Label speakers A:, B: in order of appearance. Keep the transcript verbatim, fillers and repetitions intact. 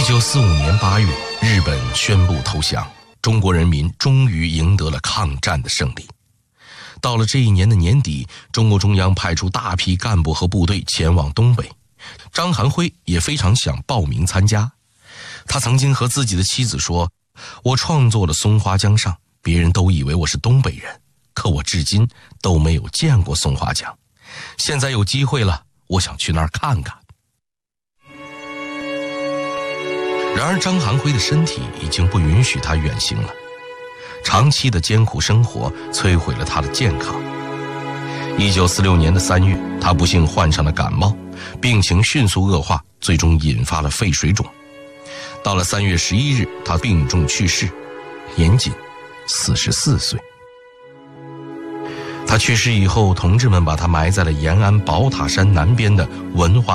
A: 九四五年八月，日本宣布投降，中国人民终于赢得了抗战的胜利。到了这一年的年底，中国中央派出大批干部和部队前往东北，张含辉也非常想报名参加。他曾经和自己的妻子说，我创作了《松花江上》，别人都以为我是东北人，可我至今都没有见过松花江，现在有机会了，我想去那儿看看。然而张含辉的身体已经不允许他远行了，长期的艰苦生活摧毁了他的健康。一九四六年的三月，他不幸患上了感冒，病情迅速恶化，最终引发了肺水肿。到了三月十一日，他病重去世，年仅四十四岁。他去世以后，同志们把他埋在了延安宝塔山南边的文化